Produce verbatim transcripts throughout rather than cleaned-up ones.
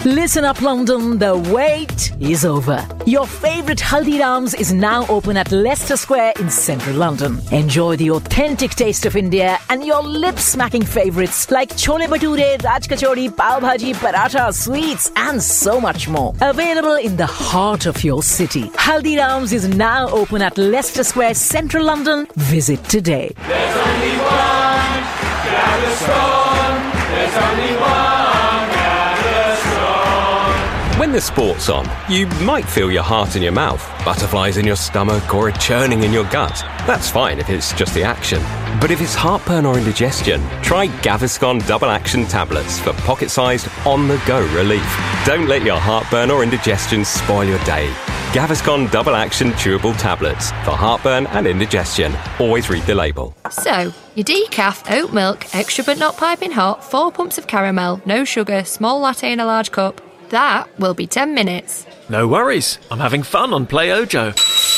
Listen up, London, the wait is over. Your favourite Haldiram's is now open at Leicester Square in central London. Enjoy the authentic taste of India and your lip-smacking favourites like chole bhature, raj kachori, pav bhaji, paratha, sweets and so much more. Available in the heart of your city. Haldiram's is now open at Leicester Square, central London. Visit today. There's only one Gaviscon. There's only one Gaviscon. When the sport's on, you might feel your heart in your mouth, butterflies in your stomach, or a churning in your gut. That's fine if it's just the action. But if it's heartburn or indigestion, try Gaviscon Double Action Tablets for pocket-sized, on-the-go relief. Don't let your heartburn or indigestion spoil your day. Gaviscon Double Action Chewable Tablets for heartburn and indigestion. Always read the label. So, your decaf, oat milk, extra but not piping hot, four pumps of caramel, no sugar, small latte in a large cup. That will be ten minutes. No worries. I'm having fun on Play Ojo.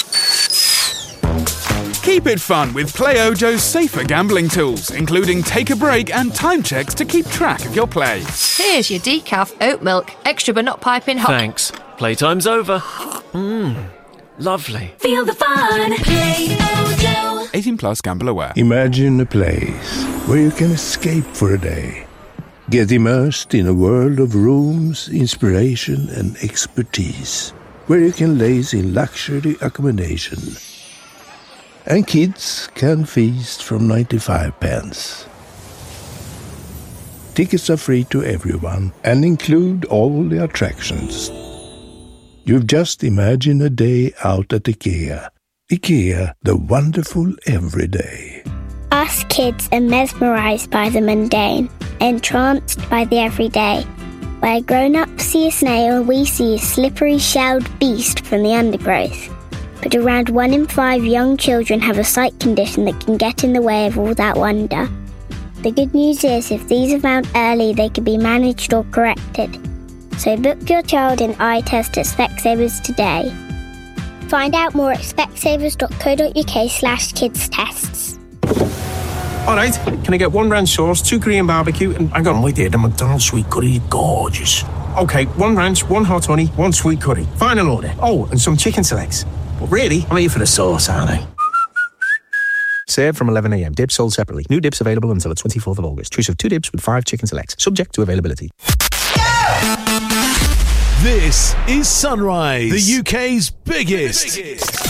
Keep it fun with Play Ojo's safer gambling tools, including take a break and time checks to keep track of your play. Here's your decaf, oat milk, extra but not piping hot. Thanks. Playtime's over. Mmm, lovely. Feel the fun. Play Ojo. eighteen plus, gamble aware. Imagine a place where you can escape for a day. Get immersed in a world of rooms, inspiration and expertise. Where you can laze in luxury accommodation. And kids can feast from ninety-five pence. Tickets are free to everyone and include all the attractions. You've just imagined a day out at IKEA. IKEA, the wonderful everyday. Us kids are mesmerised by the mundane, entranced by the everyday. Where grown-ups see a snail, we see a slippery shelled beast from the undergrowth. But around one in five young children have a sight condition that can get in the way of all that wonder. The good news is, if these are found early, they can be managed or corrected. So book your child in eye test at Specsavers today. Find out more at specsavers.co.uk slash kids tests. All right, can I get one ranch sauce, two Korean barbecue, and hang on, wait there, the McDonald's sweet curry is gorgeous. Okay, one ranch, one hot honey, one sweet curry. Final order. Oh, and some chicken selects. But really, I'm here for the sauce, aren't I? Served from eleven a.m. Dips sold separately. New dips available until the twenty-fourth of August. Choose of two dips with five chicken selects. Subject to availability. This is Sunrise, the U K's biggest, the biggest.